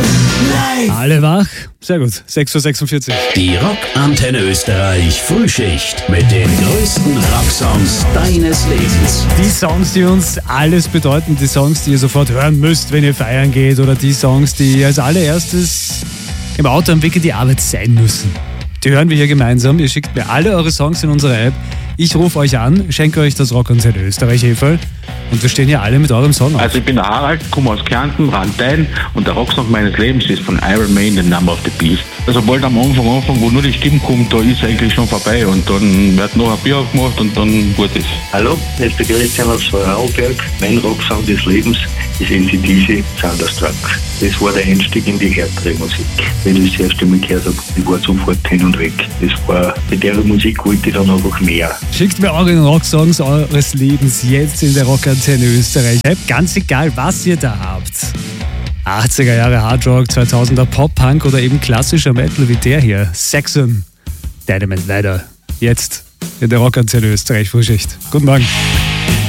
Alle wach? Sehr gut. 6:46 Uhr. Die Rockantenne Österreich Frühschicht mit den größten Rocksongs deines Lebens. Die Songs, die uns alles bedeuten, die Songs, die ihr sofort hören müsst, wenn ihr feiern geht, oder die Songs, die als allererstes im Auto am Weg in die Arbeit sein müssen. Die hören wir hier gemeinsam. Ihr schickt mir alle eure Songs in unsere App. Ich rufe euch an, schenke euch das Rockantenne Österreich Heferl und wir stehen hier alle mit eurem Song auf. Also ich bin der Harald, komme aus Kärnten, Randein, und der Rocksong meines Lebens ist von Iron Maiden, The Number of the Beast. Also bald am Anfang, wo nur die Stimme kommt, da ist eigentlich schon vorbei und dann wird noch ein Bier aufgemacht und dann gut ist. Hallo, hier ist der Christian aus Vorarlberg. Mein Rocksong des Lebens ist AC/DC Thunderstruck. Das war der Einstieg in die härtere Musik. Wenn ich das erste Mal gehört habe, ich war sofort hin und weg. Mit der Musik wollte ich dann einfach mehr. Schickt mir eure Rocksongs eures Lebens jetzt in der Rockantenne Österreich. Ganz egal, was ihr da habt. 80er Jahre Hardrock, 2000er Pop-Punk oder eben klassischer Metal wie der hier. Saxon, Dynamite Leiter. Jetzt in der Rockantenne Österreich Frühschicht. Guten Morgen.